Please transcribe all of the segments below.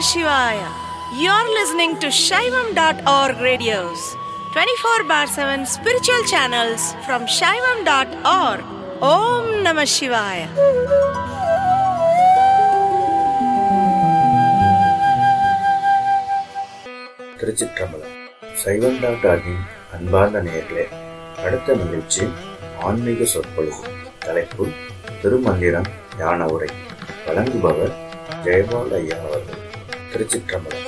Shivaya. You're listening to Shaivam.org radios, 24 bar 7 spiritual channels from Shaivam.org. Om Namah Shivaya. திருச்சிற்றம்பலம். சைவம்.org-இன் அன்பார்ந்த நேயர்களே, அடுத்த நிகழ்ச்சி ஆன்மீக சொற்பொழிவு. தலைப்பு திருமந்திரம் ஞான உரை. வழங்குபவர் ஜெயபால் ஐயா அவர்கள். திருச்சிற்றம்பலம்.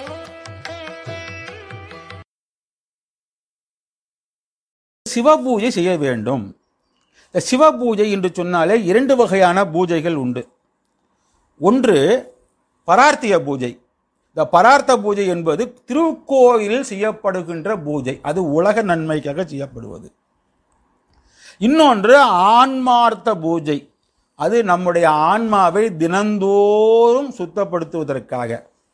சிவபூஜை செய்ய வேண்டும். இந்த சிவபூஜை என்று சொன்னாலே இரண்டு வகையான பூஜைகள் உண்டு. ஒன்று பரார்த்திய பூஜை. இந்த பரார்த்த பூஜை என்பது திருக்கோயிலில் செய்யப்படுகின்ற பூஜை, அது உலக நன்மைக்காக செய்யப்படுவது. இன்னொன்று ஆன்மார்த்த பூஜை, அது நம்முடைய ஆன்மாவை தினந்தோறும் சுத்தப்படுத்துவதற்காக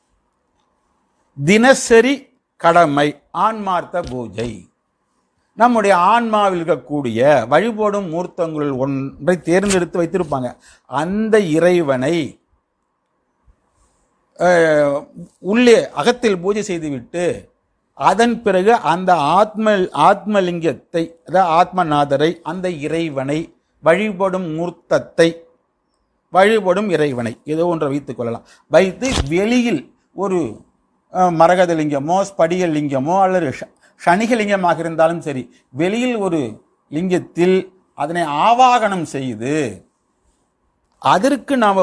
தினசரி கடமை ஆன்மார்த்த பூஜை. நம்முடைய ஆன்மாவில் இருக்கக்கூடிய வழிபடும் மூர்த்தங்களில் ஒன்றை தேர்ந்தெடுத்து வைத்திருப்பாங்க. அந்த இறைவனை உள்ளே அகத்தில் பூஜை செய்துவிட்டு அதன் பிறகு அந்த ஆத்மலிங்கத்தை, அதாவது ஆத்மநாதரை, அந்த இறைவனை, வழிபடும் மூர்த்தத்தை, வழிபடும் இறைவனை ஏதோ ஒன்றை வைத்துக் கொள்ளலாம். வைத்து வெளியில் ஒரு மரகத லிங்கமோ ஸ்படிக லிங்கமோ அல்லது சனிகலிங்கமாக இருந்தாலும் சரி, வெளியில் ஒரு லிங்கத்தில் அதனை ஆவாகனம் செய்து அதற்கு நாம்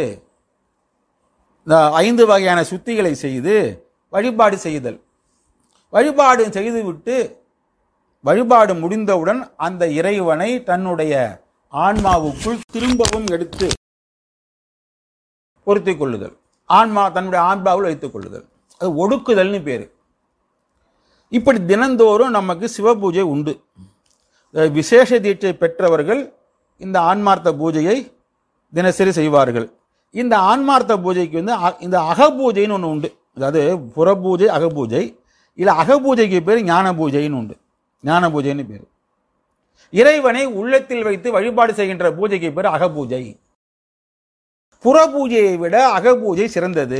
இந்த 5 வகையான சுத்திகளை செய்து வழிபாடு செய்தல். வழிபாடு செய்துவிட்டு வழிபாடு முடிந்தவுடன் அந்த இறைவனை தன்னுடைய ஆன்மாவுக்குள் திரும்பவும் எடுத்து பொருத்திக் கொள்ளுதல், தன்னுடைய ஆன்மாவில் வைத்துக் கொள்ளுதல், அது ஒடுக்குதல்னு பேரு. இப்படி தினந்தோறும் நமக்கு சிவபூஜை உண்டு. விசேஷ தீட்சை பெற்றவர்கள் இந்த ஆன்மார்த்த பூஜையை தினசரி செய்வார்கள். இந்த ஆன்மார்த்த பூஜைக்கு இந்த அகபூஜைன்னு ஒன்று உண்டு. அதாவது புறபூஜை அகபூஜை. இல்லை, அகபூஜைக்கு பேர் ஞான பூஜைன்னு உண்டு. ஞான பூஜைன்னு பேர். இறைவனை உள்ளத்தில் வைத்து வழிபாடு செய்கின்ற பூஜைக்கு பேர் அகபூஜை. புறபூஜையை விட அகபூஜை சிறந்தது.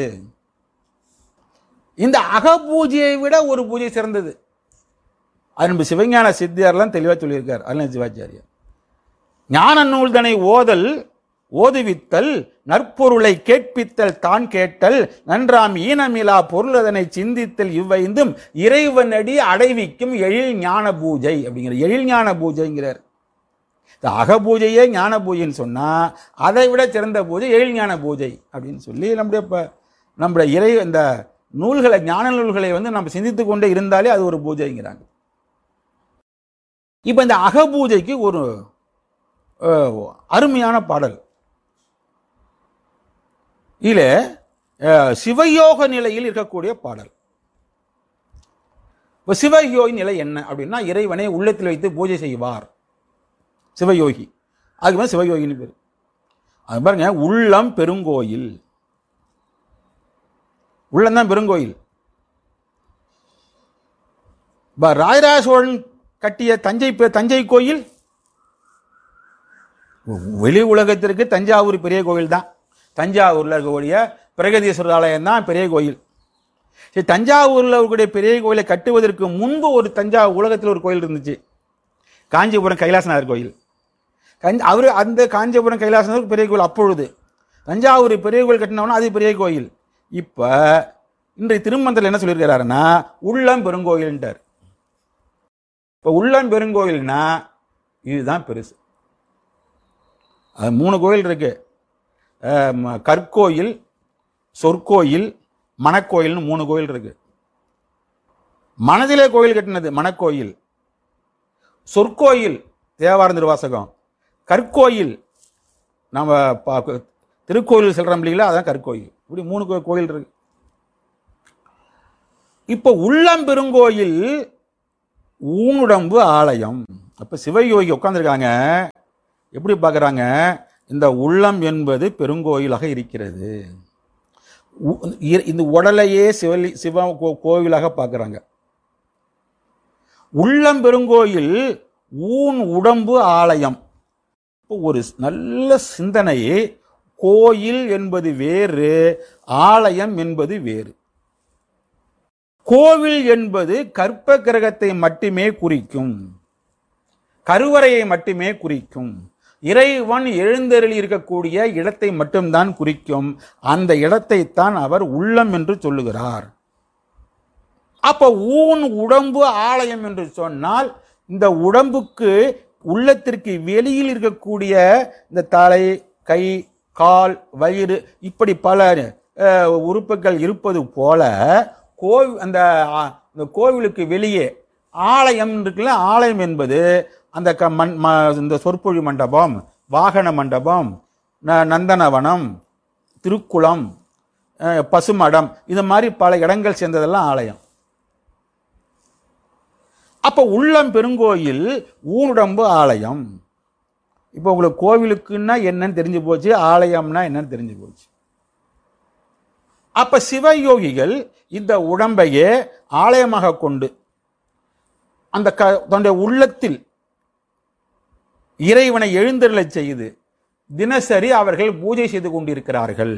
இந்த அகபூஜையை விட ஒரு பூஜை சிறந்தது. அன்பு சிவஞான சித்தியார்லாம் தெளிவாக சொல்லியிருக்கார் அருண சிவாச்சாரியார். ஞான நூல்தனை ஓதுவித்தல், நற்பொருளை கேட்பித்தல், தான் கேட்டல், நன்றாம் ஈனமிலா பொருளதனை சிந்தித்தல், இவ்வைந்தும் இறைவனடி அடைவிக்கும் எழில் ஞான பூஜை அப்படிங்கிற எழில் ஞான பூஜைங்கிறார். இந்த அகபூஜையே ஞான பூஜைன்னு சொன்னா அதை விட சிறந்த பூஜை எழில் ஞான பூஜை அப்படின்னு சொல்லி நம்முடைய இந்த நூல்களை, ஞான நூல்களை நம்ம சிந்தித்து கொண்டே இருந்தாலே அது ஒரு பூஜைங்கிறாங்க. இப்ப இந்த அகபூஜைக்கு ஒரு அருமையான பாடல். இதுல சிவயோக நிலையில் இருக்கக்கூடிய பாடல். சிவயோகி நிலை என்ன அப்படின்னா, இறைவனை உள்ளத்தில் வைத்து பூஜை செய்வார் சிவயோகி. அதுக்கு சிவயோகின்னு பேரு. அது பாருங்க, உள்ளம் பெருங்கோயில். உள்ளம்தான் பெருங்கோயில். ராஜராஜ சோழன் கட்டிய தஞ்சை கோயில் வெளி உலகத்திற்கு தஞ்சாவூர் பெரிய கோயில் தான். தஞ்சாவூர்ல இருக்கக்கூடிய பிரகதீஸ்வரர் ஆலயம் தான் பெரிய கோயில். சரி, தஞ்சாவூர்ல இருக்கக்கூடிய பெரிய கோயிலை கட்டுவதற்கு முன்பு ஒரு உலகத்தில் ஒரு கோயில் இருந்துச்சு, காஞ்சிபுரம் கைலாசநாதர் கோயில். அந்த காஞ்சிபுரம் கைலாசநாதர் பெரிய கோயில். அப்பொழுது தஞ்சாவூர் பெரிய கோயில் கட்டினோம்னா அது பெரிய கோயில். இப்ப இன்றைய திருமந்திரத்தில் என்ன சொல்லியிருக்கிறாருன்னா, உள்ளம் பெருங்கோயில்ன்றார். இப்ப உள்ளம் பெருங்கோயில்னா இதுதான் பெருசு. அது 3 கோயில் இருக்கு. கற்கோயில், சொற்கோயில், மணக்கோயில்னு 3 கோயில் இருக்கு. மனதிலே கோயில் கட்டினது மணக்கோயில், சொற்கோயில் தேவார திருவாசகம், கற்கோயில் நம்ம திருக்கோயில் செல்றோம் இல்லைங்களா, அதான் கற்கோயில். இப்படி 3 கோயில் இருக்கு. இப்ப உள்ளம் பெருங்கோயில், ஊனுடம்பு ஆலயம். அப்ப சிவயோகி உட்கார்ந்துருக்காங்க. எப்படி பார்க்குறாங்க, இந்த உள்ளம் என்பது பெருங்கோயிலாக இருக்கிறது. இந்த உடலையே சிவ கோவிலாக பார்க்குறாங்க. உள்ளம் பெருங்கோயில், ஊன் உடம்பு ஆலயம். இப்போ ஒரு நல்ல சிந்தனையை கோயில் என்பது வேறு, ஆலயம் என்பது வேறு. கோவில் என்பது கற்ப கிரகத்தை மட்டுமே குறிக்கும், கருவறையை மட்டுமே குறிக்கும். இறைவன் எழுந்தருளி இருக்கக்கூடிய இடத்தை மட்டும்தான் குறிக்கும். அந்த இடத்தை தான் அவர் உள்ளம் என்று சொல்லுகிறார். அப்ப ஊன் உடம்பு ஆலயம் என்று சொன்னால், இந்த உடம்புக்கு உள்ளத்திற்கு வெளியில் இருக்கக்கூடிய இந்த தலை, கை, கால், வயிறு, இப்படி பல உறுப்புகள் இருப்பது போல அந்த கோவிலுக்கு வெளியே ஆலயம் இருக்குல்ல, ஆலயம் என்பது அந்த இந்த சொற்பொழி மண்டபம், வாகன மண்டபம், நந்தனவனம், திருக்குளம், பசுமடம், இது மாதிரி பல இடங்கள் சேர்ந்ததெல்லாம் ஆலயம். அப்ப உள்ளம் பெருங்கோயில், ஊனுடம்பு ஆலயம். இப்போ உங்களுக்கு கோவிலுக்குன்னா என்னன்னு தெரிஞ்சு போச்சு, ஆலயம்னா என்னன்னு தெரிஞ்சு போச்சு. அப்ப சிவயோகிகள் இந்த உடம்பையே ஆலயமாக கொண்டு அந்த தன்னுடைய உள்ளத்தில் இறைவனை எழுந்தருளச் செய்து தினசரி அவர்கள் பூஜை செய்து கொண்டிருக்கிறார்கள்.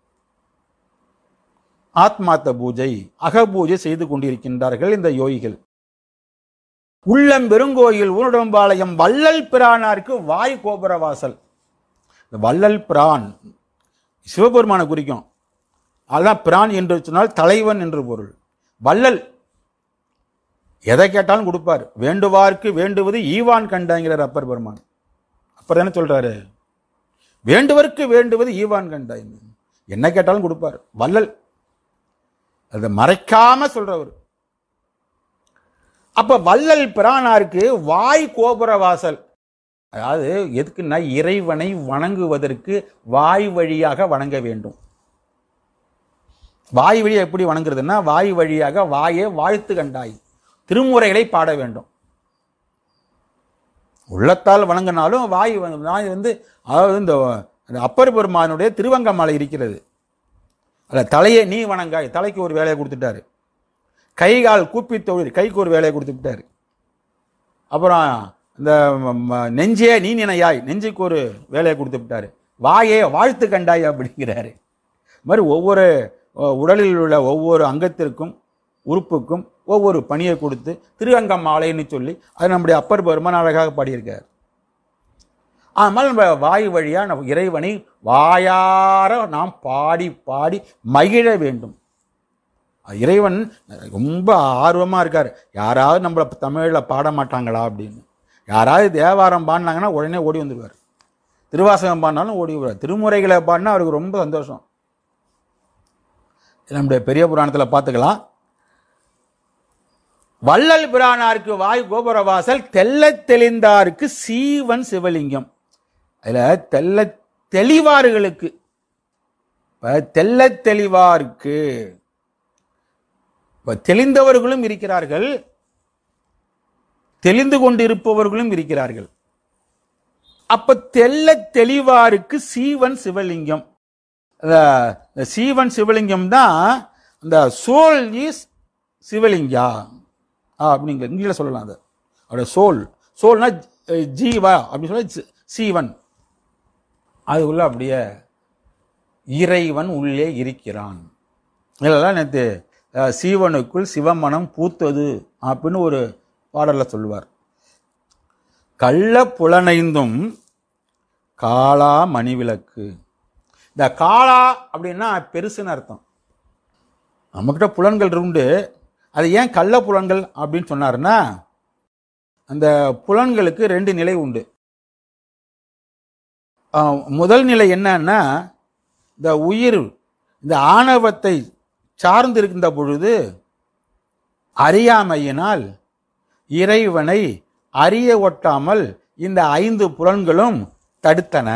ஆத்மார்த்த பூஜை, அகபூஜை செய்து கொண்டிருக்கின்றார்கள் இந்த யோகிகள். உள்ளம் பெருங்கோயில், ஊனுடம்பாளையம், வள்ளல் பிரானாருக்கு வாய் கோபுர வாசல். இந்த வள்ளல் பிரான் சிவபெருமான குறிக்கும். அதுதான் பிரான் என்று சொன்னால் தலைவன் என்று பொருள். வள்ளல் எதை கேட்டாலும் கொடுப்பார். வேண்டுவார்க்கு வேண்டுவது ஈவான் கண்டாங்கிறார் அப்பர் பெருமான். அப்பர் என்ன சொல்றாரு? வேண்டுவருக்கு வேண்டுவது ஈவான் கண்டாய், என்ன கேட்டாலும் கொடுப்பார். வள்ளல் அதை மறைக்காம சொல்றவர். அப்ப வள்ளல் பிரானாருக்கு வாய் கோபுர வாசல். அதாவது எதுக்குன்னா இறைவனை வணங்குவதற்கு வாய் வழியாக வணங்க வேண்டும். வாய் வழியாக எப்படி வணங்குறதுன்னா, வாய் வழியாக வாயே வாழ்த்து கண்டாய், திருமுறைகளை பாட வேண்டும். உள்ளத்தால் வணங்கினாலும் வாய் அதாவது இந்த அப்பர் பெருமானுடைய திருவங்க மாலை இருக்கிறது. அல்ல, தலையை நீ வணங்காய், தலைக்கு ஒரு வேலையை கொடுத்துட்டாரு. கைகால் கூப்பி தொழில், கைக்கு ஒரு வேலையை கொடுத்து விட்டாரு. அப்புறம் இந்த நெஞ்சே நீ நினையாய், நெஞ்சுக்கு ஒரு வேலையை கொடுத்து விட்டாரு. வாயே வாழ்த்து கண்டாய் அப்படிங்கிறாரு. மாதிரி ஒவ்வொரு உடலில் உள்ள ஒவ்வொரு அங்கத்திற்கும் உறுப்புக்கும் ஒவ்வொரு பணியை கொடுத்து திருவங்க மாலைன்னு சொல்லி அது நம்முடைய அப்பர் பெருமான் அழகாக பாடியிருக்கார். ஆனால் நம்ம வாய் வழியா நம்ம இறைவனை வாயார நாம் பாடி பாடி மகிழ வேண்டும். இறைவன் ரொம்ப ஆர்வமாக இருக்கார். யாராவது நம்மளை தமிழில் பாட மாட்டாங்களா அப்படின்னு. யாராவது தேவாரம் பாடினாங்கன்னா உடனே ஓடி வந்துடுவார். திருவாசகம் பாடினாலும் ஓடி வருவார். திருமுறைகளை பாடினா அவருக்கு ரொம்ப சந்தோஷம். நம்முடைய பெரிய புராணத்தில் பார்த்துக்கலாம். வள்ளல் பிரானாருக்கு வாய் கோபுரவாசல், தெல்ல தெளிந்தாருக்கு சீவன் சிவலிங்கம். அதில் தெல்ல தெளிவார்களுக்கு, தெல்ல தெளிவாருக்கு தெளிந்தவர்களும் இருக்கிறார்கள், தெளிந்து கொண்டிருப்பவர்களும் இருக்கிறார்கள். அப்ப தெல்ல தெளிவாருக்கு சீவன் சிவலிங்கம். சீவன் சிவலிங்கம் தான் இந்த சோல் இஸ் சிவலிங்கா அப்படிங்க இங்கிலீஷ்ல சொல்லலாம். அது அவருடைய சோல்னா ஜீவா அப்படின்னு சொல்ல சீவன். அதுக்குள்ள அப்படியே இறைவன் உள்ளே இருக்கிறான். இதெல்லாம் நேற்று சீவனுக்குள் சிவமனம் பூத்தது அப்படின்னு ஒரு பாடல்ல சொல்லுவார். கள்ள புலனைந்தும் காளா மணிவிளக்கு. இந்த காளா அப்படின்னா பெருசுன்னு அர்த்தம். நம்மக்கிட்ட புலன்கள் உண்டு. அது ஏன் கள்ள புலன்கள் அப்படின்னு சொன்னாருன்னா, அந்த புலன்களுக்கு 2 நிலை உண்டு. முதல் நிலை என்னன்னா, இந்த உயிர் இந்த ஆணவத்தை சார்ந்திருக்கின்ற பொழுது அறியாமையினால் இறைவனை அறிய ஒட்டாமல் இந்த 5 புலன்களும் தடுத்தன.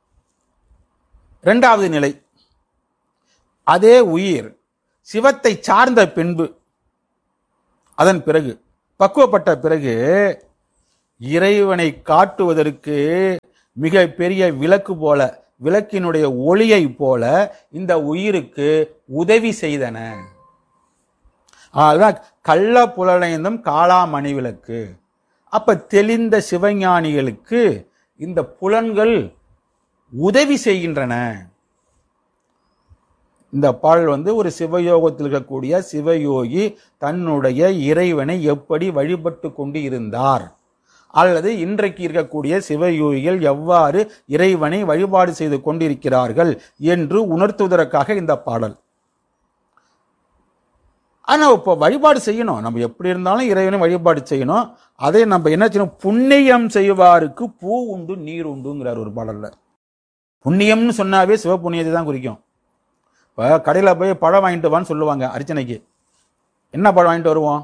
2வது நிலை, அதே உயிர் சிவத்தை சார்ந்த பின்பு, அதன் பிறகு பக்குவப்பட்ட பிறகு இறைவனை காட்டுவதற்கு மிக பெரிய விளக்கு போல, விளக்கினுடைய ஒளியை போல இந்த உயிருக்கு உதவி செய்தன. அதுதான் கள்ள புலனைந்தும் காளா மணிவிளக்கு. அப்ப தெளிந்த சிவஞானிகளுக்கு இந்த புலன்கள் உதவி செய்கின்றன. இந்த பாடல் ஒரு சிவயோகத்தில் இருக்கக்கூடிய சிவயோகி தன்னுடைய இறைவனை எப்படி வழிபட்டு கொண்டு இருந்தார், அல்லது இன்றைக்கு இருக்கக்கூடிய சிவயோகிகள் எவ்வாறு இறைவனை வழிபாடு செய்து கொண்டிருக்கிறார்கள் என்று உணர்த்துவதற்காக இந்த பாடல். ஆனால் இப்போ வழிபாடு செய்யணும், நம்ம எப்படி இருந்தாலும் இறைவனை வழிபாடு செய்யணும். அதை நம்ம என்ன செய்யணும், புண்ணியம் செய்வாருக்கு பூ உண்டு நீர் உண்டுங்கிறார் ஒரு பாடல்ல. புண்ணியம்னு சொன்னாவே சிவபுண்ணியத்தை தான் குறிக்கும். இப்போ கடையில் போய் பழம் வாங்கிட்டு வான்னு சொல்லுவாங்க அர்ச்சனைக்கு. என்ன பழம் வாங்கிட்டு வருவோம்?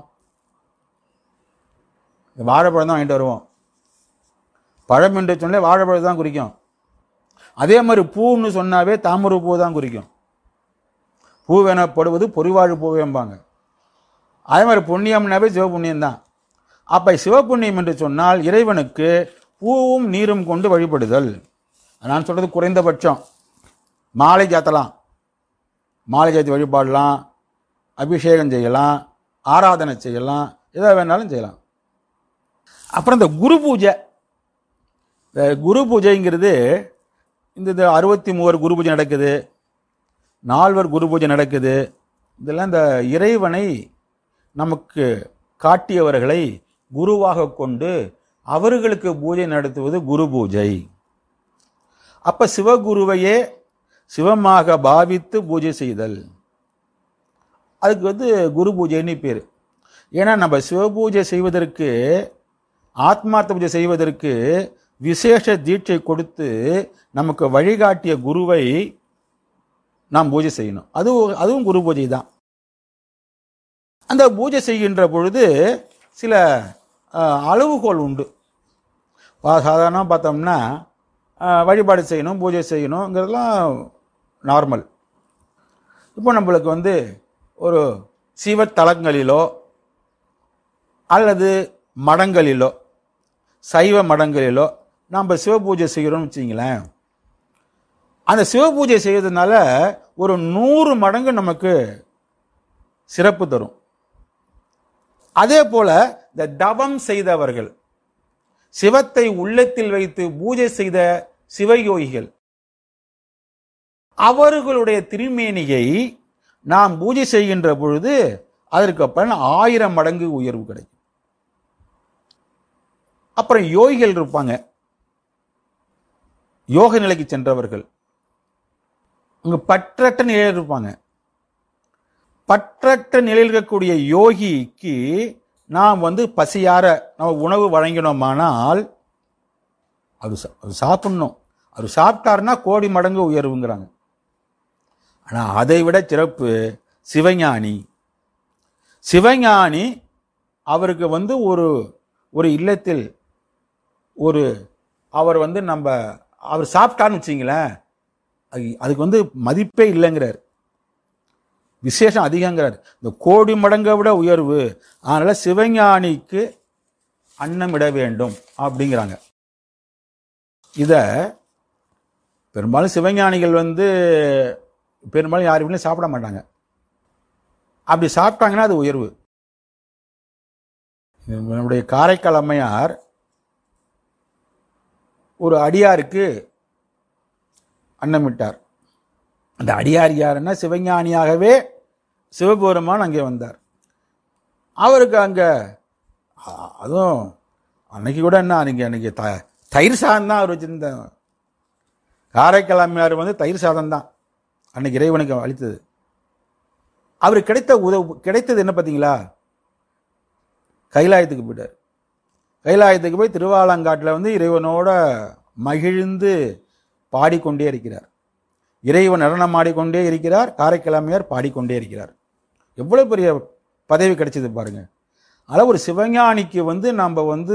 வாழைப்பழம் தான் வாங்கிட்டு வருவோம். பழம் என்று சொன்னாலே வாழைப்பழம் தான் குறிக்கும். அதே மாதிரி பூன்னு சொன்னாவே தாமரை பூ தான் குறிக்கும். பூவெனப்படுவது பொறிவாழ் பூவேம்பாங்க. அதே மாதிரி புண்ணியம்னாவே சிவபுண்ணியம் தான். அப்போ சிவபுண்ணியம் என்று சொன்னால் இறைவனுக்கு பூவும் நீரும் கொண்டு வழிபடுதல். நான் சொல்றது குறைந்தபட்சம் மாலை சாத்தலாம், மாலை சாத்தி வழிபாடலாம், அபிஷேகம் செய்யலாம், ஆராதனை செய்யலாம், எதை வேணாலும் செய்யலாம். அப்புறம் இந்த குரு பூஜை, இந்த குரு பூஜைங்கிறது இந்த 63 குரு பூஜை நடக்குது, 4 குரு பூஜை நடக்குது. இதெல்லாம் இந்த இறைவனை நமக்கு காட்டியவர்களை குருவாக கொண்டு அவர்களுக்கு பூஜை நடத்துவது குரு பூஜை. அப்ப சிவகுருவையே சிவமாக பாவித்து பூஜை செய்தல், அதுக்கு குரு பூஜைன்னு பேர். ஏன்னா நம்ம சிவபூஜை செய்வதற்கு, ஆத்மார்த்த பூஜை செய்வதற்கு விசேஷ தீட்சை கொடுத்து நமக்கு வழிகாட்டிய குருவை நாம் பூஜை செய்யணும். அதுவும் குரு பூஜை தான். அந்த பூஜை செய்கின்ற பொழுது சில அளவுகோல் உண்டு. சாதாரணமாக பார்த்தோம்னா வழிபாடு செய்யணும், பூஜை செய்யணுங்கிறதுலாம் நார்மல். இப்போ நம்மளுக்கு ஒரு சிவத்தலங்களிலோ அல்லது மடங்களிலோ, சைவ மடங்களிலோ நம்ம சிவபூஜை செய்கிறோம்னு வச்சிங்களேன், அந்த சிவபூஜை செய்வதனால ஒரு 100 மடங்கு நமக்கு சிறப்பு தரும். அதே போல இந்த தவம் செய்தவர்கள், சிவத்தை உள்ளத்தில் வைத்து பூஜை செய்த சிவயோகிகள், அவர்களுடைய திருமேனியை நாம் பூஜை செய்கின்ற பொழுது அதற்கு அப்புறம் 1000 மடங்கு உயர்வு கிடைக்கும். அப்புறம் யோகிகள் இருப்பாங்க, யோக நிலைக்கு சென்றவர்கள், இங்க பற்றற்ற நிலையில் இருப்பாங்க. பற்றற்ற நிலையில் இருக்கக்கூடிய யோகிக்கு நாம் பசியார நம்ம உணவு வழங்கினோமானால் அது சாப்பிடணும். அது சாப்பிட்டாருன்னா 1 கோடி மடங்கு உயர்வுங்கிறாங்க. ஆனா அதை விட சிறப்பு சிவஞானி. சிவஞானி அவருக்கு ஒரு இல்லத்தில் அவர் அவர் சாப்பிட்டான்னு வச்சிங்களேன், அதுக்கு மதிப்பே இல்லைங்கிறார், விசேஷம் அதிகங்கிறார். இந்த 1 கோடி மடங்கை விட உயர்வு. அதனால சிவஞானிக்கு அன்னம் இட வேண்டும் அப்படிங்கிறாங்க. இத பெரும்பாலும் சிவஞானிகள் பெரும்பாலும் யார் வீட்லையும் சாப்பிட மாட்டாங்க. அப்படி சாப்பிட்டாங்கன்னா அது உயர்வு. நம்முடைய காரைக்கால் அம்மையார் ஒரு அடியாருக்கு அன்னமிட்டார். அந்த அடியார் யாருன்னா சிவஞானியாகவே சிவபெருமான் அங்கே வந்தார். அவருக்கு அங்கே அதுவும் அன்னைக்கு கூட என்ன அன்னைக்கு தயிர் சாதம் தான் அவர் வச்சிருந்த. காரைக்கால் அம்மையார் தயிர் சாதம் தான் அன்னைக்கு இறைவனுக்கு அளித்தது. அவருக்கு கிடைத்தது என்ன பார்த்தீங்களா? கைலாயத்துக்கு போயிட்டார். கைலாயத்துக்கு போய் திருவாலங்காட்டில் இறைவனோட மகிழ்ந்து பாடிக்கொண்டே இருக்கிறார். இறைவன் நடனம் ஆடிக்கொண்டே இருக்கிறார், காரைக்கால் அம்மையார் பாடிக்கொண்டே இருக்கிறார். எவ்வளவு பெரிய பதவி கிடைச்சது பாருங்க. அதனால் ஒரு சிவஞானிக்கு நம்ம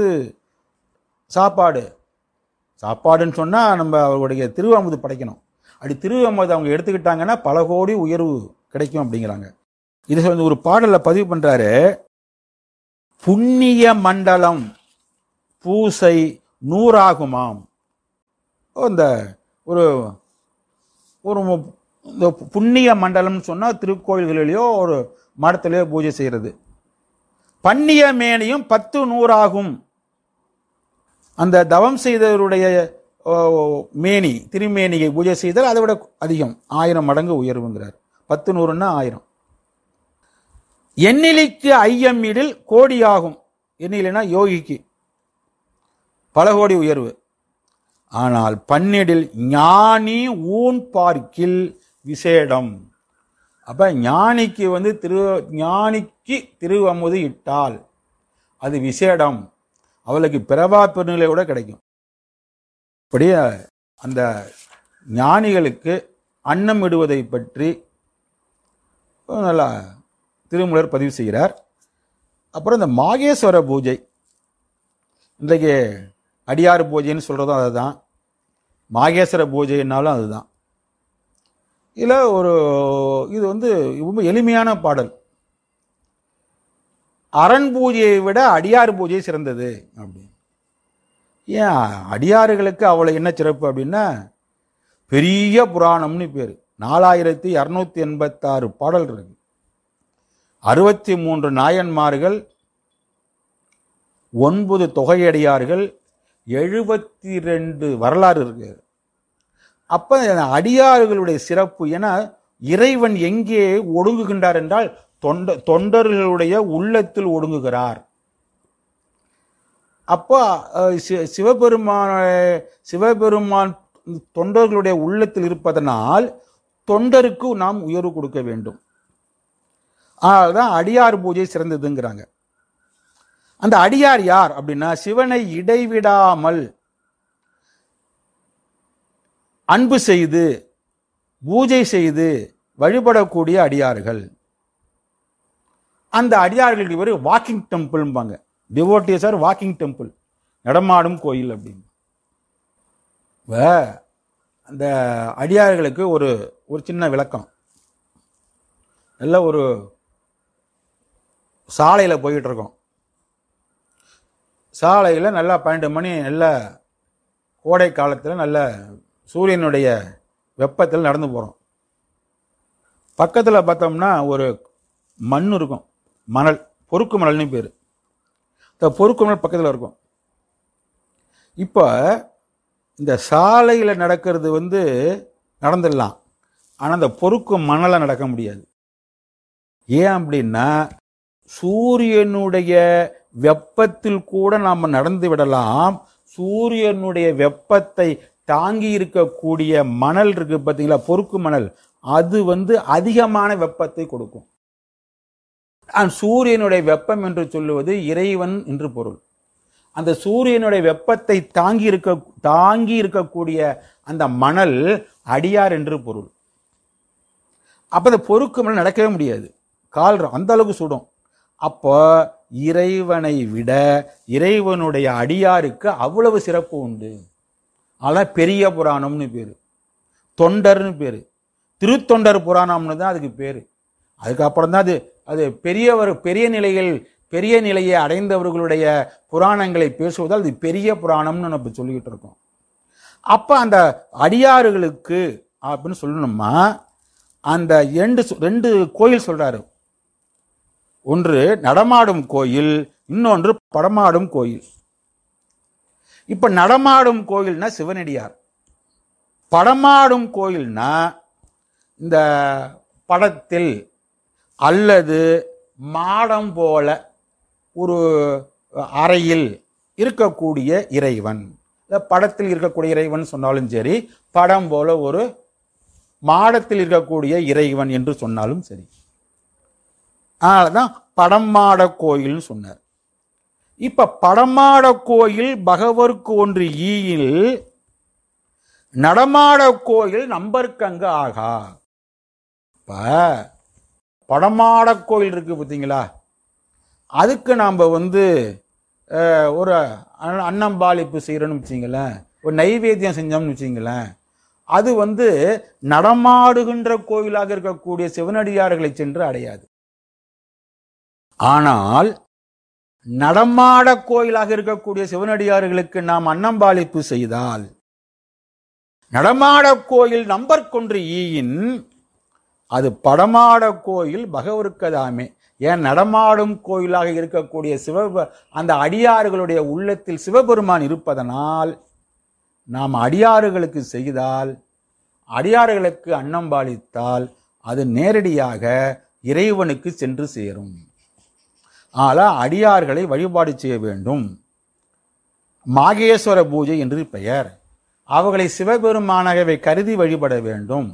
சாப்பாடுன்னு சொன்னால் நம்ம அவருடைய திருவாமுது படைக்கணும். அப்படி திருவாமுது அவங்க எடுத்துக்கிட்டாங்கன்னா பல கோடி உயர்வு கிடைக்கும் அப்படிங்கிறாங்க. இது ஒரு பாடலில் பதிவு பண்றாரு. புண்ணிய மண்டலம் பூசை 100 ஆகுமாம். இந்த ஒரு இந்த புண்ணிய மண்டலம் சொன்னால் திருக்கோயில்களிலேயோ ஒரு மடத்திலேயோ பூஜை செய்கிறது. பண்ணிய மேனியும் 10 100 ஆகும். அந்த தவம் செய்தவருடைய மேனி திருமேனியை பூஜை செய்தால் அதை விட அதிகம் 1000 மடங்கு உயர்வுங்கிறார். 10 100ன்னா 1000. எண்ணிலிக்கு ஐயம் இடில் கோடியாகும். எண்ணிலைனா யோகிக்கு பல கோடி உயர்வு. ஆனால் பன்னிடில் ஞானி ஊன் பார்க்கில் விசேடம். அப்ப ஞானிக்கு ஞானிக்கு திருவமுது இட்டால் அது விசேடம், அவளுக்கு பிறவா பெருநிலை கூட கிடைக்கும். அப்படியே அந்த ஞானிகளுக்கு அன்னம் இடுவதை பற்றி நல்லா திருமூலர் பதிவு செய்கிறார். அப்புறம் இந்த மாகேஸ்வர பூஜை, இன்றைக்கு அடியார் பூஜைன்னு சொல்றதும் அதுதான், மாகேஸ்வர பூஜைன்னாலும் அதுதான். இதில் இது ரொம்ப எளிமையான பாடல். அரண் பூஜையை விட அடியார் பூஜை சிறந்தது அப்படி. ஏன் அடியாறுகளுக்கு அவ்வளோ என்ன சிறப்பு அப்படின்னா, பெரிய புராணம்னு பேர். 4286 பாடல் இருக்கு, 63 நாயன்மார்கள், 9 தொகையடியார்கள், 72 வரலாறு இருக்கு. அப்ப அடியார்களுடைய சிறப்பு, ஏன்னா இறைவன் எங்கே ஒடுங்குகின்றார் என்றால் தொண்டர்களுடைய உள்ளத்தில் ஒடுங்குகிறார். அப்போ சிவபெருமான் தொண்டர்களுடைய உள்ளத்தில் இருப்பதனால் தொண்டருக்கு நாம் உயர்வு கொடுக்க வேண்டும். அதனால்தான் அடியார் பூஜை சிறந்ததுங்கிறாங்க. அந்த அடியார் யார் அப்படின்னா, சிவனை இடைவிடாமல் அன்பு செய்து பூஜை செய்து வழிபடக்கூடிய அடியார்கள். அந்த அடியார்களுக்கு பேர் walking டெம்பிள்பாங்க. Devotees are walking temple, நடமாடும் கோயில் அப்படின்னு. அந்த அடியார்களுக்கு ஒரு சின்ன விளக்கம். நல்ல ஒரு சாலையில் போயிட்டு இருக்கோம். சாலையில் நல்லா 12 மணி, நல்ல கோடை காலத்தில் நல்ல சூரியனுடைய வெப்பத்தில் நடந்து போகிறோம். பக்கத்தில் பார்த்தோம்னா ஒரு மண் இருக்கும், மணல், பொறுக்கு மணல்னு பேர். இந்த பொறுக்கு மணல் பக்கத்தில் இருக்கும். இப்போ இந்த சாலையில் நடக்கிறது நடந்துடலாம், ஆனால் அந்த பொறுக்கு மணலை நடக்க முடியாது. ஏன் அப்படின்னா, சூரியனுடைய வெப்பத்தில் கூட நாம் நடந்து விடலாம். சூரியனுடைய வெப்பத்தை தாங்கி இருக்கக்கூடிய மணல் இருக்கு பார்த்தீங்களா, பொறுக்கு மணல், அது அதிகமான வெப்பத்தை கொடுக்கும். சூரியனுடைய வெப்பம் என்று சொல்லுவது இறைவன் என்று பொருள். அந்த சூரியனுடைய வெப்பத்தை தாங்கி இருக்கக்கூடிய அந்த மணல் அடியார் என்று பொருள். அப்ப அந்த பொறுக்கு மணல் நடக்கவே முடியாது, கால் அந்த அளவுக்கு சுடும். அப்போ இறைவனை விட இறைவனுடைய அடியாருக்கு அவ்வளவு சிறப்பு உண்டு. அதான் பெரிய புராணம்னு பேரு, தொண்டர்னு பேரு, திருத்தொண்டர் புராணம்னு தான் அதுக்கு பேரு. அதுக்கப்புறம் தான் அது பெரிய நிலையை அடைந்தவர்களுடைய புராணங்களை பேசுவதால் அது பெரிய புராணம்னு நம்ம சொல்லிக்கிட்டு இருக்கோம். அப்ப அந்த அடியாறுகளுக்கு அப்படின்னு சொல்லணுமா, அந்த 2 கோயில் சொல்றாரு. ஒன்று நடமாடும் கோயில், இன்னொன்று படமாடும் கோயில். இப்ப நடமாடும் கோயில்னா சிவனடியார், படமாடும் கோயில்னா இந்த படத்தில் அல்லது மாடம் போல ஒரு அறையில் இருக்கக்கூடிய இறைவன். படத்தில் இருக்கக்கூடிய இறைவன் சொன்னாலும் சரி, படம் போல ஒரு மாடத்தில் இருக்கக்கூடிய இறைவன் என்று சொன்னாலும் சரி. அதனாலதான் படமாட கோயில்னு சொன்னார். இப்ப படமாட கோயில் பகவருக்கு ஒன்று ஈயில், நடமாட கோயில் நம்பர்க்கங்க ஆகா. இப்ப படமாட கோயில் இருக்கு பார்த்தீங்களா, அதுக்கு நாம் ஒரு அன்னம்பாளிப்பு செய்யறோம்னு வச்சிங்களேன், ஒரு நைவேத்தியம் செஞ்சோம்னு வச்சிங்களேன், அது நடமாடுகின்ற கோயிலாக இருக்கக்கூடிய சிவனடியார்களை சென்று அடையாது. ஆனால் நடமாட கோயிலாக இருக்கக்கூடிய சிவனடியார்களுக்கு நாம் அன்னம்பாளிப்பு செய்தால், நடமாட கோயில் நம்பர்க்கொன்று ஈயின், அது படமாட கோயில் பகவருக்கதாமே. ஏன், நடமாடும் கோயிலாக இருக்கக்கூடிய அந்த அடியார்களுடைய உள்ளத்தில் சிவபெருமான் இருப்பதனால் நாம் அடியார்களுக்கு செய்தால், அடியார்களுக்கு அன்னம்பாளித்தால் அது நேரடியாக இறைவனுக்கு சென்று சேரும். ஆனால் அடியார்களை வழிபாடு செய்ய வேண்டும். மாகேஸ்வர பூஜை என்று பெயர். அவர்களை சிவபெருமானவை கருதி வழிபட வேண்டும்.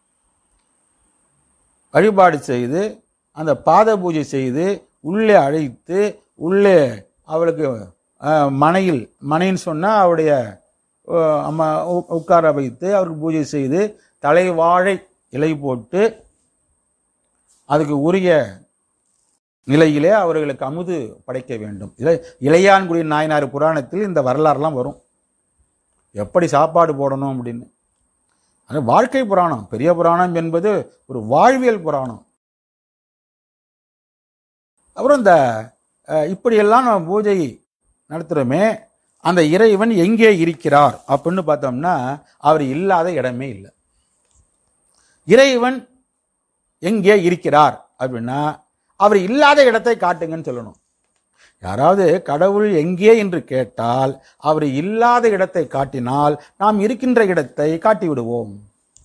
வழிபாடு செய்து அந்த பாத பூஜை செய்து உள்ளே அழைத்து உள்ளே அவளுக்கு மனைன்னு சொன்னால் அவருடைய அம்மா உட்கார வைத்து அவருக்கு பூஜை செய்து தலைவாழை இலை போட்டு அதுக்கு உரிய நிலையிலே அவர்களுக்கு அமுது படைக்க வேண்டும். இளையான்குடி நாயனார் புராணத்தில் இந்த வரலாறுலாம் வரும், எப்படி சாப்பாடு போடணும் அப்படின்னு. அது வாழ்க்கை புராணம். பெரிய புராணம் என்பது ஒரு வாழ்வியல் புராணம். அப்புறம் இந்த இப்படியெல்லாம் நம்ம பூஜை நடத்துகிறோமே, அந்த இறைவன் எங்கே இருக்கிறார் அப்படின்னு பார்த்தோம்னா அவர் இல்லாத இடமே இல்லை. இறைவன் எங்கே இருக்கிறார் அப்படின்னா அவர் இல்லாத இடத்தை காட்டுங்கன்னு சொல்லணும். யாராவது கடவுள் எங்கே என்று கேட்டால் அவர் இல்லாத இடத்தை காட்டினால் நாம் இருக்கின்ற இடத்தை காட்டி விடுவோம்.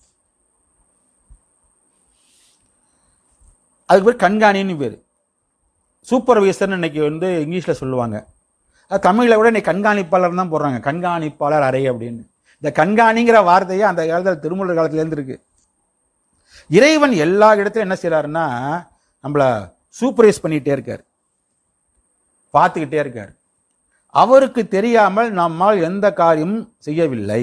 அதுக்கு பேர் கண்காணின்னு பேர். சூப்பர்வைசர் இன்னைக்கு இங்கிலீஷில் சொல்லுவாங்க. தமிழில் கூட இன்னைக்கு கண்காணிப்பாளர் தான் போடுறாங்க, கண்காணிப்பாளர் அறை அப்படின்னு. இந்த கண்காணிங்கிற வார்த்தையே அந்த காலத்தில் திருமூலர் காலத்திலேருந்து இருக்கு. இறைவன் எல்லா இடத்துலையும் என்ன செய்யறாருன்னா நம்மளை சூப்பர்வைஸ் பண்ணிகிட்டே இருக்கார், பார்த்துக்கிட்டே இருக்கார். அவருக்கு தெரியாமல் நம்மால் எந்த காரியமும் செய்யவில்லை.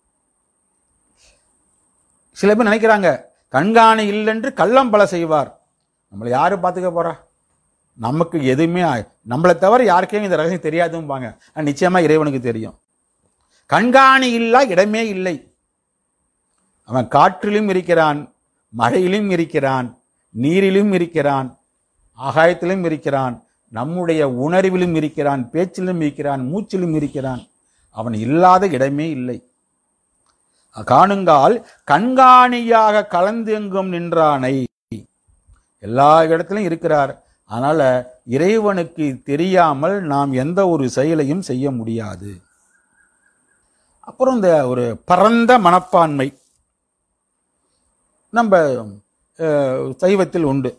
சில பேர் நினைக்கிறாங்க கண்காணி இல்லைன்று கள்ளம் பல செய்வார். நம்மளை யாரு பார்த்துக்க போறா, நமக்கு எதுவுமே நம்மளை தவிர யாருக்கே இந்த ரகசியம் தெரியாதும்பாங்க. நிச்சயமா இறைவனுக்கு தெரியும். கண்காணி இல்லா இடமே இல்லை. அவன் காற்றிலும் இருக்கிறான், மழையிலும் இருக்கிறான், நீரிலும் இருக்கிறான், ஆகாயத்திலும் இருக்கிறான், நம்முடைய உணர்விலும் இருக்கிறான், பேச்சிலும் இருக்கிறான், மூச்சிலும் இருக்கிறான். அவன் இல்லாத இடமே இல்லை. காணுங்கால் கண்காணியாக கலந்தெங்கும் நின்றானை. எல்லா இடத்திலும் இருக்கிறார். அதனால இறைவனுக்கு தெரியாமல் நாம் எந்த ஒரு செயலையும் செய்ய முடியாது. அப்புறம் இந்த ஒரு பரந்த மனப்பான்மை நம்ம சைவத்தில் உண்டு.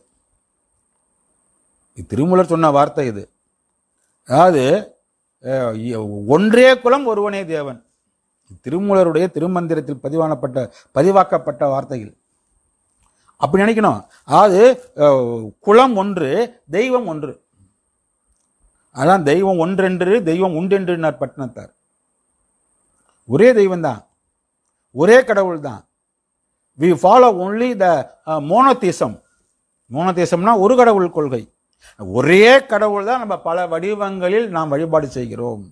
திருமூலர் சொன்ன வார்த்தை இது. அதாவது ஒன்றே குலம் ஒருவனே தேவன். திருமூலருடைய திருமந்திரத்தில் பதிவாக்கப்பட்ட வார்த்தைகள். அப்படி நினைக்கணும். அதாவது குலம் ஒன்று, தெய்வம் ஒன்று. அதான் தெய்வம் ஒன்றென்று தெய்வம் உண்டென்று பட்டினத்தார். ஒரே தெய்வம் தான், ஒரே கடவுள் தான். we follow only the monotheism. மோனோதேசம்னா ஒரு கடவுள் கொள்கை. ஒரே கடவுள் தான் நம்ம பல வடிவங்களில் நாம் வழிபாடு செய்கிறோம்.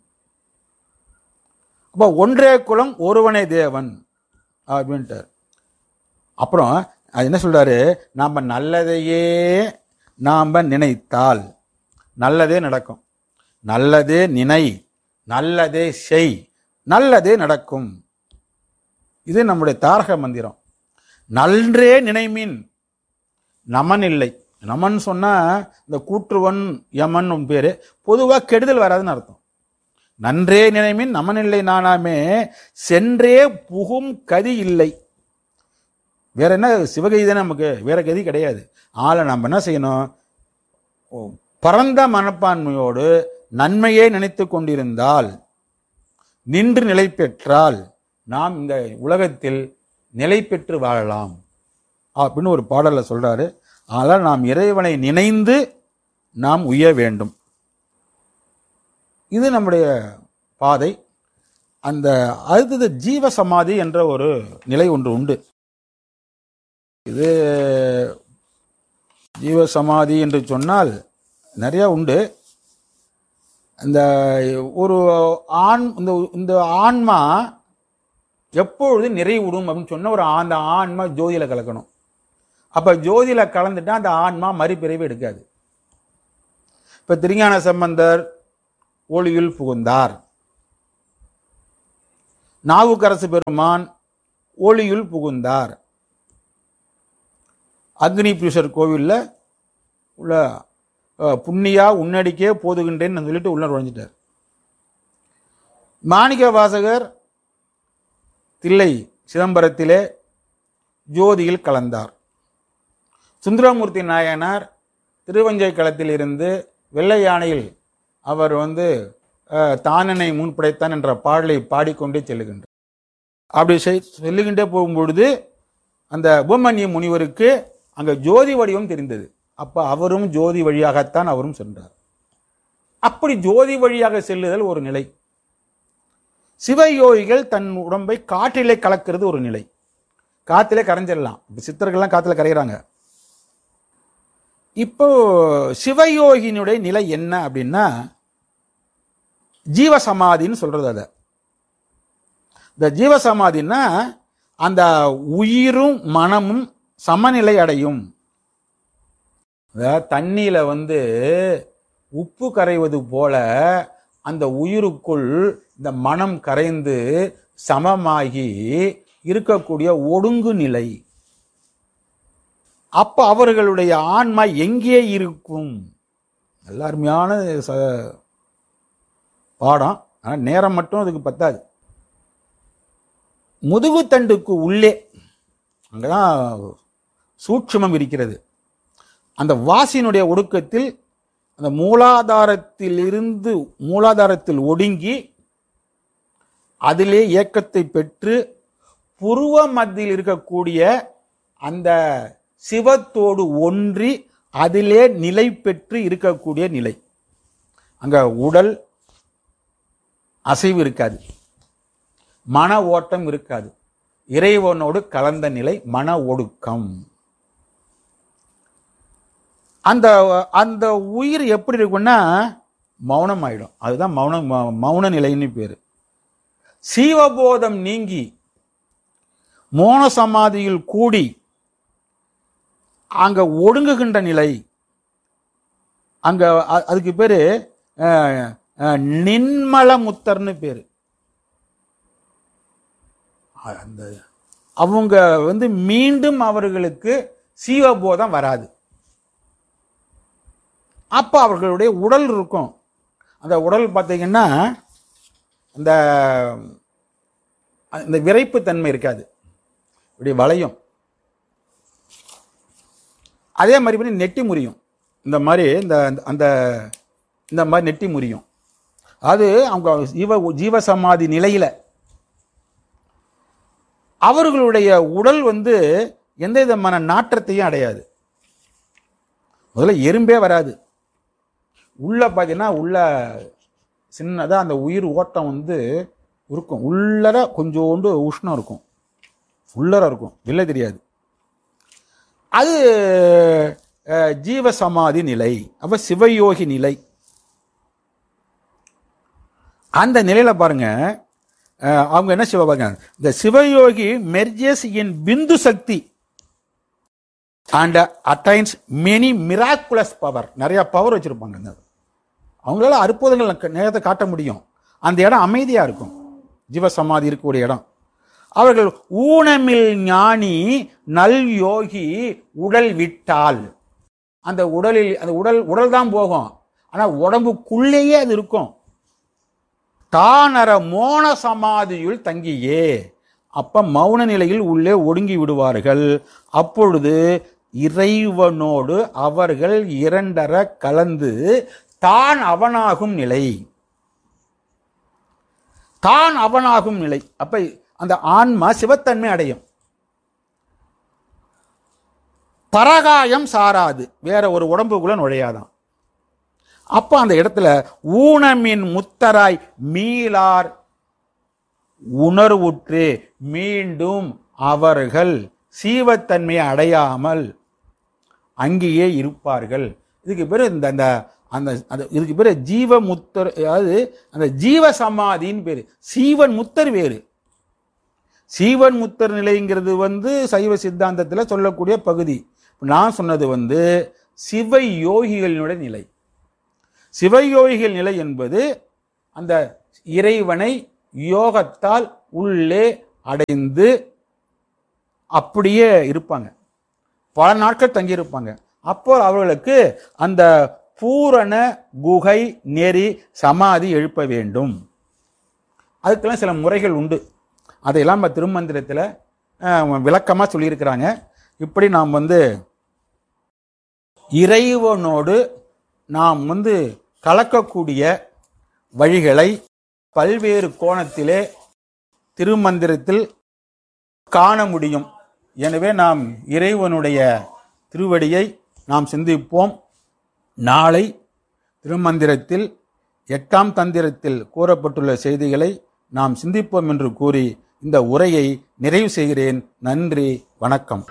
அப்போ ஒன்றே குலம் ஒருவனே தேவன் அப்படின்ட்டு. அப்புறம் அது என்ன சொல்றாரு, நாம் நல்லதையே நாம் நினைத்தால் நல்லதே நடக்கும். நல்லதே நினை, நல்லதே செய், நல்லதே நடக்கும். இது நம்முடைய தாரக மந்திரம். நன்றே நினைமின் நமன் இல்லை. நமன் சொன்னா இந்த கூற்றுவன் யமன் பேரு. பொதுவாக கெடுதல் வராதுன்னு அர்த்தம். நன்றே நினைமின் நமன் இல்லை நானாமே சென்றே புகும் கதி இல்லை. வேற என்ன, சிவகதி தானே நமக்கு, வேற கதி கிடையாது. ஆளை நம்ம என்ன செய்யணும், பரந்த மனப்பான்மையோடு நன்மையே நினைத்து கொண்டிருந்தால், நின்று நிலை பெற்றால் நாம் இந்த உலகத்தில் நிலை பெற்று வாழலாம் அப்படின்னு ஒரு பாடல்ல சொல்றாரு. ஆனால் நாம் இறைவனை நினைந்து நாம் உய்ய வேண்டும். இது நம்முடைய பாதை. அந்த அடுத்தது ஜீவ சமாதி என்ற ஒரு நிலை ஒன்று உண்டு. இது ஜீவ சமாதி என்று சொன்னால் நிறைய உண்டு. இந்த ஒரு இந்த ஆன்மா எப்பொழுது நிறைவுடும் அப்படின்னு சொன்ன ஒரு அந்த ஆன்மா ஜோதியில கலக்கணும். அப்ப ஜோதியில கலந்துட்டா அந்த ஆன்மா மறுபிறவி எடுக்காது. இப்ப திருஞான சம்பந்தர் ஒளியுள் புகுந்தார், நாவுக்கரசு பெருமான் ஒளியுள் புகுந்தார், அக்னி புருஷர் கோவில்ல உள்ள புண்ணியா உன்னடிக்கே போதுகின்றேன்னு சொல்லிட்டு உள்ள நுழைஞ்சிட்டார். மாணிக்க வாசகர் தில்லை சிதம்பரத்திலே ஜோதியில் கலந்தார். சுந்தரமூர்த்தி நாயனார் திருவஞ்சை களத்திலிருந்து வெள்ளை யானையில் அவர் தானனை முன்படைத்தான் என்ற பாடலை பாடிக்கொண்டே செல்லுகின்றார். அப்படி செல்லுகின்றே போகும்பொழுது அந்த உபமன்ய முனிவருக்கு அங்கே ஜோதி வடிவம் தெரிந்தது. அப்போ அவரும் ஜோதி வழியாகத்தான் அவரும் சென்றார். அப்படி ஜோதி வழியாக செல்லுதல் ஒரு நிலை. சிவயோகிகள் தன் உடம்பை காற்றிலே கலக்கிறது ஒரு நிலை. காத்திலே கரைஞ்சிடலாம். இப்போ சித்தர்கள்லாம் காத்துல கரைகிறாங்க. இப்போ சிவயோகியினுடைய நிலை என்ன அப்படின்னா ஜீவசமாதின்னு சொல்றது. அதை இந்த ஜீவசமாதின்னா அந்த உயிரும் மனமும் சமநிலை அடையும். தண்ணியில உப்பு கரைவது போல அந்த உயிருக்குள் இந்த மனம் கரைந்து சமமாகி இருக்கக்கூடிய ஒடுங்கு நிலை. அப்ப அவர்களுடைய ஆன்மா எங்கே இருக்கும்? நல்ல அருமையான பாடம். ஆனால் நேரம் மட்டும் அதுக்கு பத்தாது. முதுகுத்தண்டுக்கு உள்ளே அங்கதான் சூட்சுமம் இருக்கிறது. அந்த வாசியினுடைய ஒடுக்கத்தில் அந்த மூலாதாரத்தில் ஒடுங்கி அதிலே இயக்கத்தை பெற்று புருவ மத்தியில் இருக்கக்கூடிய அந்த சிவத்தோடு ஒன்றி அதிலே நிலை பெற்று இருக்கக்கூடிய நிலை. அங்க உடல் அசைவு இருக்காது, மன ஓட்டம் இருக்காது. இறைவனோடு கலந்த நிலை மன ஒடுக்கம். அந்த அந்த உயிர் எப்படி இருக்குன்னா மௌனம் ஆயிடும். அதுதான் மௌன நிலைன்னு பேரு. சீவபோதம் நீங்கி மோன சமாதியில் கூடி அங்க ஒடுங்குகின்ற நிலை. அங்க அதுக்கு பேரு நின்மலமுத்தர்னு பேரு. அந்த அவங்க மீண்டும் அவர்களுக்கு சீவபோதம் வராது. அப்ப அவர்களுடைய உடல் இருக்கும். அந்த உடல் பார்த்தீங்கன்னா இந்த விரைப்பு தன்மை இருக்காது, இப்படி வளையும். அதே மாதிரி நெட்டி முறியும். இந்த மாதிரி இந்த மாதிரி நெட்டி முறியும். அது அவங்க ஜீவசமாதி நிலையில அவர்களுடைய உடல் எந்த விதமான நாற்றத்தையும் அடையாது. முதல்ல எறும்பே வராது. உள்ள பார்த்தீங்கன்னா உள்ள சின்னதா அந்த உயிர் ஓட்டம் இருக்கும். உள்ளர கொஞ்சோண்டு உஷ்ணம் இருக்கும், உள்ளர இருக்கும், வெளில தெரியாது. அது ஜீவசமாதி நிலை. அப்ப சிவயோகி நிலை. அந்த நிலையில பாருங்க, அவங்க என்ன செய்வாங்க, இந்த Sivayogi merges in Bindu Sakthi and attains many miraculous power. நிறைய பவர் வச்சிருப்பாங்க. அவங்களால அற்புதங்கள் நேரத்தை காட்ட முடியும். அந்த இடம் அமைதியா இருக்கும், ஜீவசமாதி இருக்கக்கூடிய இடம். அவர்கள் ஊனமில் ஞானி நல் யோகி உடல் விட்டால், அந்த உடலில் அந்த உடல் தான் போகும், ஆனா உடம்புக்குள்ளேயே அது இருக்கும். தானர மோன சமாதியுள் தங்கியே, அப்ப மௌன நிலையில் உள்ளே ஒடுங்கி விடுவார்கள். அப்பொழுது இறைவனோடு அவர்கள் இரண்டர கலந்து தான் அவனாகும் நிலை. தான் அவனாகும் நிலை. அப்ப அந்த ஆன்மா சிவத்தன்மை அடையும். பரகாயம் சாராது, வேற ஒரு உடம்புக்குள்ள நுழையாதான். அப்ப அந்த இடத்துல ஊனமின் முத்தராய் மீளார் உணர்வுற்று மீண்டும் அவர்கள் சீவத்தன்மையை அடையாமல் அங்கேயே இருப்பார்கள். இதுக்கு பேரு இதுக்கு பேரு ஜீவமுத்தர், அதாவது அந்த ஜீவ சமாதின்னு பேரு. சீவன் முத்தர் வேறு. சீவன் முத்தர் நிலைங்கிறது சைவ சித்தாந்தத்தில் சொல்லக்கூடிய பகுதி. நான் சொன்னது சிவ யோகிகளினுடைய நிலை. சிவயோகிகள் நிலை என்பது அந்த இறைவனை யோகத்தால் உள்ளே அடைந்து அப்படியே இருப்பாங்க, பல நாட்கள் தங்கியிருப்பாங்க. அப்போ அவர்களுக்கு அந்த பூரண குகை நெறி சமாதி எழுப்ப வேண்டும். அதுக்கெல்லாம் சில முறைகள் உண்டு. அதையெல்லாம் திருமந்திரத்தில் விளக்கமாக சொல்லியிருக்கிறாங்க. இப்படி நாம் இறைவனோடு நாம் கலக்கக்கூடிய வழிகளை பல்வேறு கோணத்திலே திருமந்திரத்தில் காண முடியும். எனவே நாம் இறைவனுடைய திருவடியை நாம் சிந்திப்போம். நாளை திருமந்திரத்தில் 8ஆம் தந்திரத்தில் கூறப்பட்டுள்ள செய்திகளை நாம் சிந்திப்போம் என்று கூறி இந்த உரையை நிறைவு செய்கிறேன். நன்றி, வணக்கம்.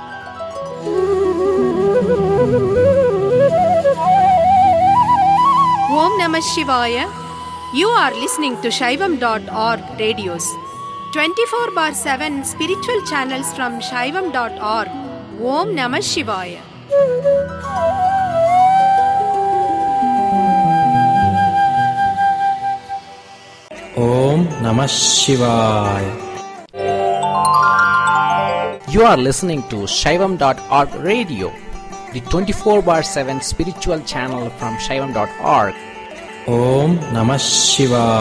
Om Namah Shivaya. You are listening to Shaivam.org radios. 24/7 spiritual channels from Shaivam.org. Om Namah Shivaya. Om Namah Shivaya. You are listening to Shaivam.org radio, the 24/7 spiritual channel from Shaivam.org. Om Namah Shivaya.